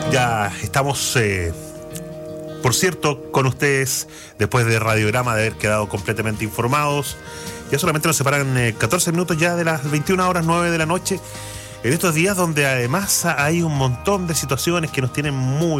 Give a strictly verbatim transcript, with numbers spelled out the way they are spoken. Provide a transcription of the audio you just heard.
Ya estamos, eh, por cierto, con ustedes después de Radiograma, de haber quedado completamente informados. Ya solamente nos separan eh, catorce minutos ya de las veintiuna horas nueve de la noche. En estos días donde además hay un montón de situaciones que nos tienen muy